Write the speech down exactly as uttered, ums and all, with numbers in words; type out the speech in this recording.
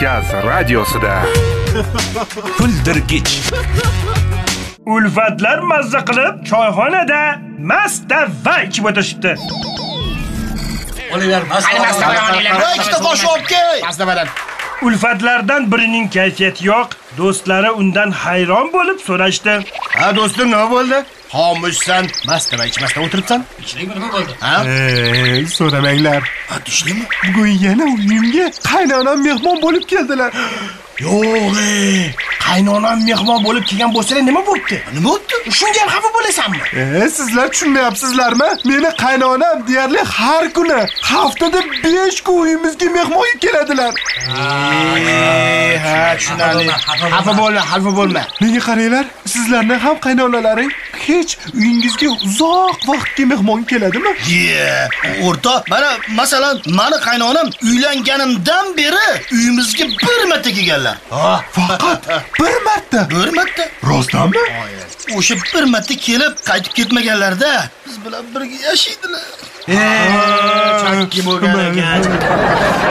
Kavkaz radiosida. Kuldirgich. Ulfatlar mazza qilib choyxonada mastava ichib o'tirishibdi. Olaylar mastava. Ikkita qo'shib olib kel. Mastavadan. Ulfatlardan birining kayfiyati yo'q. Do'stlari undan hayron bo'lib so'rashdi. Ha do'stim, nima bo'ldi? Xomushsan, mastava ichmasdan o'tiribsan? Ichlik nima bo'ldi? Ha? Ey, so'ramanglar. Ha, tushdimi? Bugun yana uyimga qaynonam mehmon bo'lib keldilar. Yo'q, ey. Qaynonam mehmon bo'lib kelgan bo'lsa-da nima bo'ldi? Nima bo'ldi? Shunga ham xafa bo'lasanmi? E, sizlar tushunmayapsizlarmi? Meni qaynonam deyarli har kuni, haftada besh kun uyimizga mehmonga keladilar. Ey, ha, tushunarli. Xafa bo'lma, xafa bo'lma. Menga qaranglar, sizlarning ham qaynonalaring hech uyingizga uzoq vaqtga mehmon keladimi? Ye, o'rta, mana masalan, meni qaynonam uylanganimdan beri uyimizga bir marta kelganlar. Ha, Faqat bir marta. bir marta. Rostdanmi? O'sha bir marta kelib qaytib ketmaganlarda biz bilan birga yashaydilar. Ey, chakki bo'lgan ekan.